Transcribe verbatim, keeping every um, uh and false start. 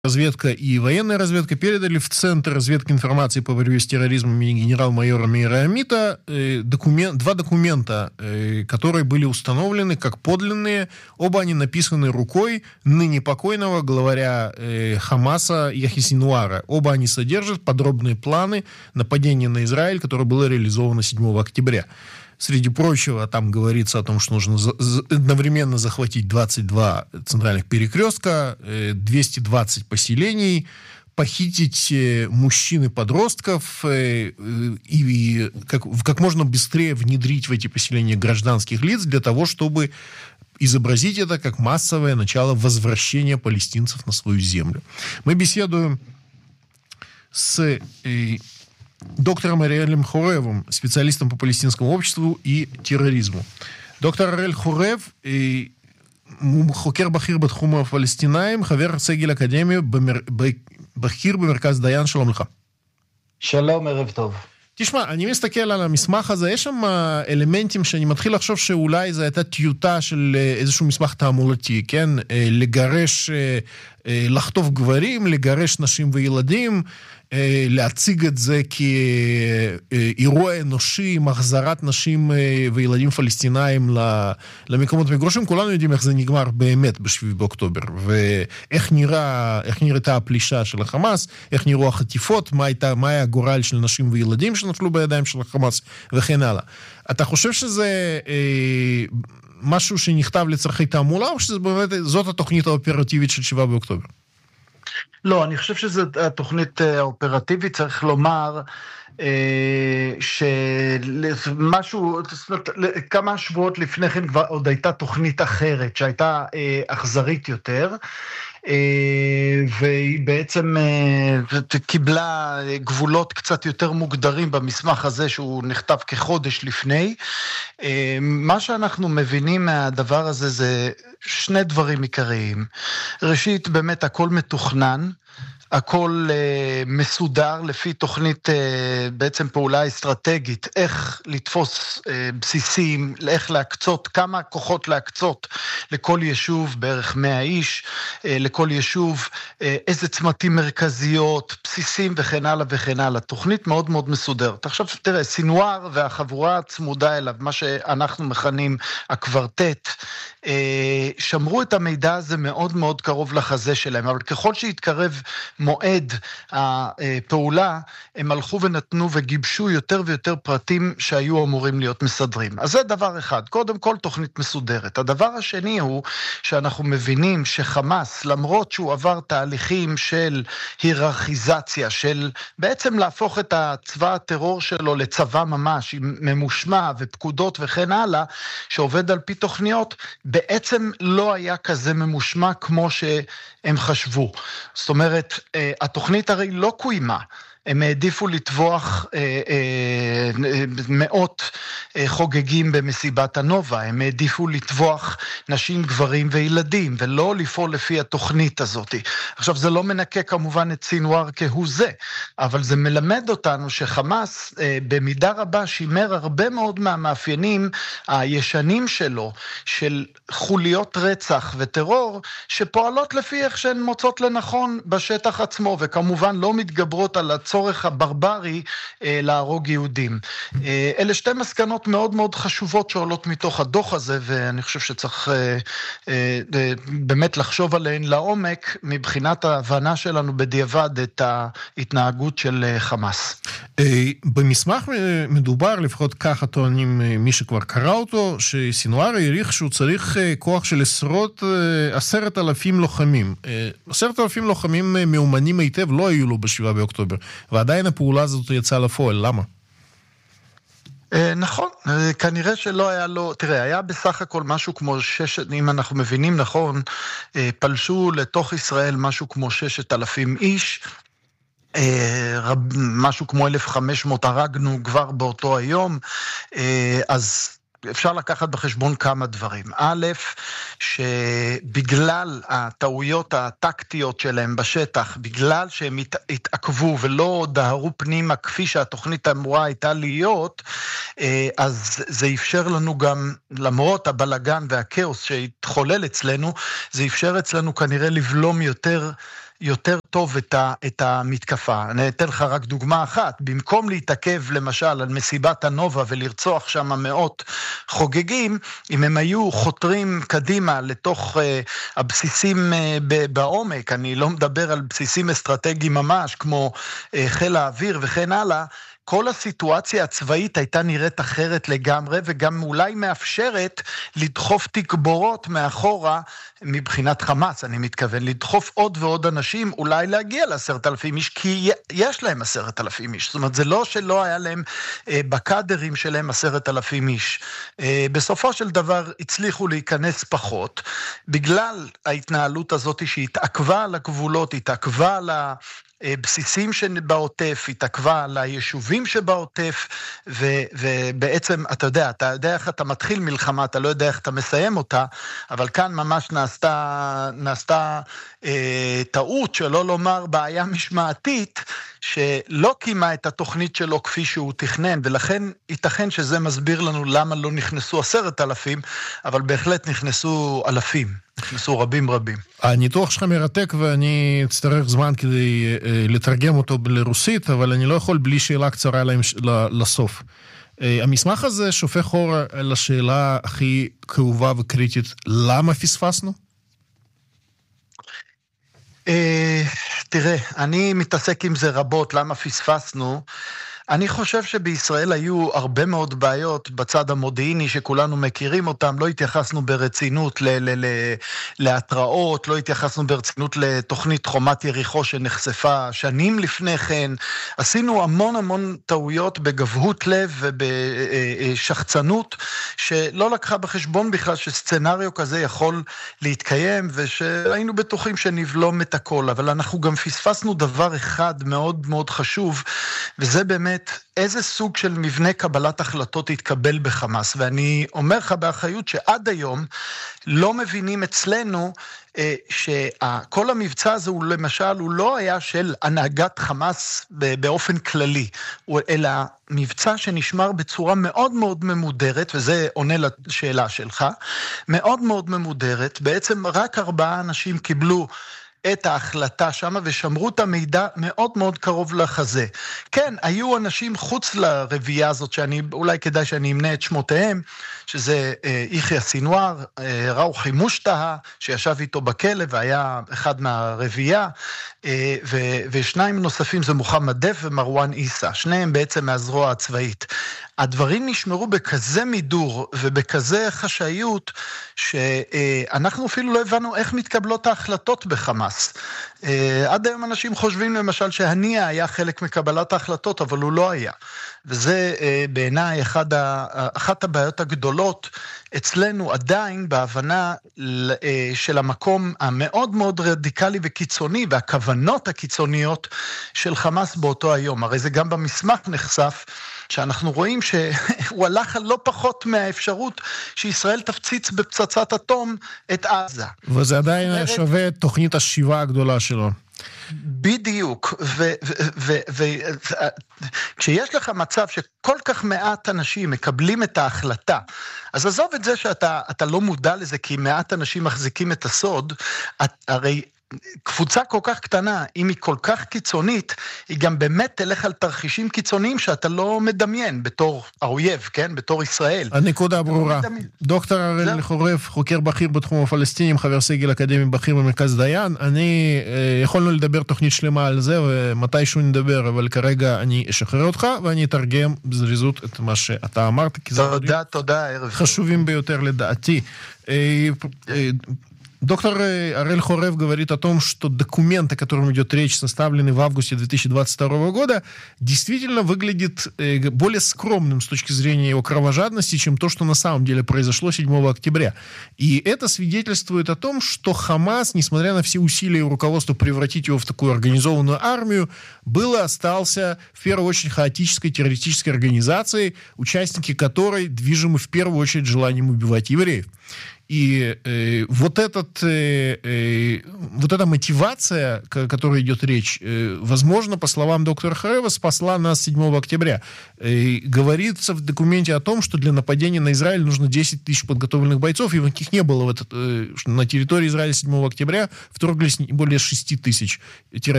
разведка и военная разведка передали в Центр разведки информации по борьбе с терроризмом имени генерал-майора Меира Амита э, документ, два документа, э, которые были установлены как подлинные. Оба они написаны рукой ныне покойного главаря э, Хамаса Яхьи Синуара. Оба они содержат подробные планы нападения на Израиль, которое было реализовано седьмого октября. Среди прочего, там говорится о том, что нужно за- за- одновременно захватить двадцать два центральных перекрестка, э, двести двадцать поселений, похитить э, мужчин и подростков э, э, и как, в- как можно быстрее внедрить в эти поселения гражданских лиц для того, чтобы изобразить это как массовое начало возвращения палестинцев на свою землю. Мы беседуем с э, доктором Ариэлем Хоревым, специалистом по палестинскому обществу и терроризму. доктор Ариэль Хорев, חוקר בכיר בתחום הפלסטינאים, חבר סגל אקדמי בכיר במרכז דיין. שלום לך. שלום, ערב טוב. תשמע, אני מסתכל על המסמך הזה, יש שם אלמנטים שאני מתחיל לחשוב שאולי זו הייתה טיוטה של איזשהו מסמך תעמולתי, כן? לגרש, לחטוף גברים, לגרש נשים וילדים, להציג את זה כאירוע אנושי, מחזרת נשים וילדים פלסטינאים למקומות מגורשים. כולנו יודעים איך זה נגמר באמת בשביעי באוקטובר, ואיך נראה, איך נראתה הפלישה של החמאס, איך נראו החטיפות, מה הייתה, מה היה הגורל של נשים וילדים שנפלו בידיים של החמאס, וכן הלאה. אתה חושב שזה אה, משהו שנכתב לצרכי תעמולה, או שזאת התוכנית האופרטיבית של שבעה באוקטובר? לא, אני חושב שזו התוכנית האופרטיבית, צריך לומר שמשהו, זאת אומרת, כמה שבועות לפני כן כבר עוד הייתה תוכנית אחרת, שהייתה אכזרית יותר, והיא בעצם קיבלה גבולות קצת יותר מוגדרים במסמך הזה שהוא נכתב כחודש לפני. מה שאנחנו מבינים מהדבר הזה זה שני דברים עיקריים. ראשית, באמת הכל מתוכנן, הכל uh, מסודר לפי תוכנית uh, בעצם פעולה אסטרטגית, איך לתפוס uh, בסיסים, איך להקצות, כמה כוחות להקצות לכל יישוב, בערך מאה איש, uh, לכל יישוב, uh, איזה צמתים מרכזיות, בסיסים וכן הלאה וכן הלאה. תוכנית מאוד מאוד מסודרת. עכשיו תראה, סינואר והחבורה הצמודה אליו, מה שאנחנו מכנים הקוורטט, uh, שמרו את המידע הזה מאוד מאוד קרוב לחזה שלהם, אבל ככל שהתקרב מועד הפעולה, הם הלכו ונתנו וגיבשו יותר ויותר פרטים שהיו אמורים להיות מסדרים. אז זה דבר אחד, קודם כל תוכנית מסודרת. הדבר השני הוא שאנחנו מבינים שחמאס, למרות שהוא עבר תהליכים של היררכיזציה, של בעצם להפוך את הצבא הטרור שלו לצבא ממש, עם ממושמע ופקודות וכן הלאה, שעובד על פי תוכניות, בעצם לא היה כזה ממושמע כמו שהם חשבו. זאת אומרת, התוכנית הרי לא קוימה, הם העדיפו לטבוח אה, אה, מאות אה, חוגגים במסיבת הנובה, הם העדיפו לטבוח נשים, גברים וילדים, ולא לפעול לפי התוכנית הזאת. עכשיו זה לא מנקה כמובן את סינואר כהוא זה, אבל זה מלמד אותנו שחמאס אה, במידה רבה שימר הרבה מאוד מהמאפיינים הישנים שלו, של חוליות רצח וטרור, שפועלות לפי איך שהן מוצאות לנכון בשטח עצמו, וכמובן לא מתגברות על הצורך הברברי אה, להרוג יהודים. אה, אלה שתי מסקנות מאוד מאוד חשובות שעולות מתוך הדוח הזה, ואני חושב שצריך אה, אה, אה, באמת לחשוב עליהן לעומק, מבחינת ההבנה שלנו בדיעבד את ההתנהגות של אה, חמאס. אה, במסמך מדובר, לפחות ככה טוענים אה, מי שכבר קרא אותו, שסינואר העריך שהוא צריך אה, כוח של עשרות, אה, עשרת אלפים לוחמים. אה, עשרת אלפים לוחמים אה, מאומנים היטב לא היו לו בשבעה באוקטובר. ועדיין הפעולה הזאת יצאה לפועל, למה? נכון, כנראה שלא היה לו, תראה, היה בסך הכל משהו כמו שש, אם אנחנו מבינים נכון, פלשו לתוך ישראל משהו כמו ששת אלפים איש, משהו כמו אלף וחמש מאות הרגנו כבר באותו היום, אז אפשר לקחת בחשבון כמה דברים. א', שבגלל הטעויות הטקטיות שלהם בשטח, בגלל שהם התעכבו ולא דהרו פנימה כפי שהתוכנית אמורה הייתה להיות, אז זה אפשר לנו גם, למרות הבלגן והכאוס שהתחולל אצלנו, זה אפשר אצלנו כנראה לבלום יותר יותר טוב את, ה, את המתקפה. אני אתן לך רק דוגמה אחת, במקום להתעכב למשל על מסיבת הנובה ולרצוח שם מאות חוגגים, אם הם היו חותרים קדימה לתוך uh, הבסיסים uh, בעומק, אני לא מדבר על בסיסים אסטרטגיים ממש, כמו uh, חיל האוויר וכן הלאה, כל הסיטואציה הצבאית הייתה נראית אחרת לגמרי, וגם אולי מאפשרת לדחוף תקבורות מאחורה, מבחינת חמאס, אני מתכוון, לדחוף עוד ועוד אנשים, אולי להגיע לעשרת אלפים איש, כי יש להם עשרת אלפים איש. זאת אומרת, זה לא שלא היה להם אה, בקדרים שלהם עשרת אלפים איש. אה, בסופו של דבר הצליחו להיכנס פחות, בגלל ההתנהלות הזאת שהתעכבה על הגבולות, התעכבה על ה... בסיסים שבעוטף, התעכבה ליישובים שבעוטף, ו, ובעצם, אתה יודע, אתה יודע איך אתה מתחיל מלחמה, אתה לא יודע איך אתה מסיים אותה, אבל כאן ממש נעשתה, נעשתה אה, טעות, שלא לומר בעיה משמעתית, שלא קימה את התוכנית שלו כפי שהוא תכנן, ולכן ייתכן שזה מסביר לנו למה לא נכנסו עשרת אלפים, אבל בהחלט נכנסו אלפים. נכנסו רבים רבים. הניתוח שלך מרתק ואני אצטרך זמן כדי לתרגם אותו לרוסית, אבל אני לא יכול בלי שאלה קצרה לסוף. המסמך הזה שופך אור על השאלה הכי כאובה וקריטית, למה פספסנו? תראה, אני מתעסק עם זה רבות, למה פספסנו? אני חושב שבישראל היו הרבה מאוד בעיות בצד המודיעיני שכולנו מכירים אותם, לא התייחסנו ברצינות ל- ל- ל- להתראות, לא התייחסנו ברצינות לתוכנית חומת יריחו שנחשפה שנים לפני כן, עשינו המון המון טעויות בגבהות לב ובשחצנות, שלא לקחה בחשבון בכלל שסצנריו כזה יכול להתקיים, ושהיינו בטוחים שנבלום את הכל, אבל אנחנו גם פספסנו דבר אחד מאוד מאוד חשוב, וזה באמת איזה סוג של מבנה קבלת החלטות יתקבל בחמאס, ואני אומר לך באחריות שעד היום לא מבינים אצלנו אה, שכל המבצע הזה הוא למשל, הוא לא היה של הנהגת חמאס באופן כללי, אלא מבצע שנשמר בצורה מאוד מאוד ממודרת, וזה עונה לשאלה שלך, מאוד מאוד ממודרת, בעצם רק ארבעה אנשים קיבלו את ההחלטה שם ושמרו את המידע מאוד מאוד קרוב לחזה. כן, היו אנשים חוץ לרבייה הזאת, שאני, אולי כדאי שאני אמנה את שמותיהם, שזה אה, יחיא סינואר, אה, ראוחי מושטהה, שישב איתו בכלא והיה אחד מהרבייה, אה, ו, ושניים נוספים זה מוחמד דף ומרואן איסה, שניהם בעצם מהזרוע הצבאית. הדברים נשמרו בכזה מידור ובכזה חשאיות, שאנחנו אפילו לא הבנו איך מתקבלות ההחלטות בחמאס. עד היום אנשים חושבים למשל שהנייה היה חלק מקבלת ההחלטות, אבל הוא לא היה. וזה בעיניי אחד ה, אחת הבעיות הגדולות אצלנו עדיין בהבנה של המקום המאוד מאוד רדיקלי וקיצוני, והכוונות הקיצוניות של חמאס באותו היום. הרי זה גם במסמך נחשף, שאנחנו רואים שהוא הלך על לא פחות מהאפשרות שישראל תפציץ בפצצת אטום את עזה. וזה עדיין שווה את תוכנית השיבה הגדולה שלו. בדיוק, וכשיש לך מצב שכל כך מעט אנשים מקבלים את ההחלטה, אז עזוב את זה שאתה לא מודע לזה, כי מעט אנשים מחזיקים את הסוד, הרי קבוצה כל כך קטנה, אם היא כל כך קיצונית, היא גם באמת תלך על תרחישים קיצוניים שאתה לא מדמיין בתור האויב, כן? בתור ישראל. הנקודה ברורה. דוקטור הראל חורב, חוקר בכיר בתחום הפלסטינים, חבר סגל אקדמי בכיר במרכז דיין. אני, יכולנו לדבר תוכנית שלמה על זה, ומתישהו נדבר, אבל כרגע אני אשחרר אותך, ואני אתרגם בזריזות את מה שאתה אמרת. תודה, תודה, ערב. חשובים ביותר לדעתי. Доктор Орель Хорев говорит о том, что документ, о котором идет речь, составленный в августе две тысячи двадцать второго года, действительно выглядит более скромным с точки зрения его кровожадности, чем то, что на самом деле произошло седьмого октября. И это свидетельствует о том, что Хамас, несмотря на все усилия руководства превратить его в такую организованную армию, был и остался в первую очередь хаотической террористической организацией, участники которой движимы в первую очередь желанием убивать евреев. И э, вот, этот, э, э, вот эта мотивация, о которой идет речь, э, возможно, по словам доктора Харева, спасла нас седьмого октября. Э, говорится в документе о том, что для нападения на Израиль нужно десять тысяч подготовленных бойцов, и никаких не было в этот, э, на территории Израиля седьмого октября вторглись более шести тысяч террористов.